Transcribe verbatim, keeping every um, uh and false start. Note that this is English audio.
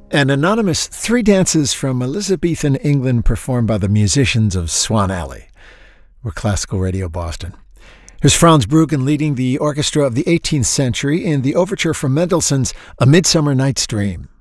An anonymous three dances from Elizabethan England performed by the musicians of Swan Alley. We're Classical Radio Boston. Here's Franz Bruggen leading the orchestra of the eighteenth century in the overture from Mendelssohn's A Midsummer Night's Dream.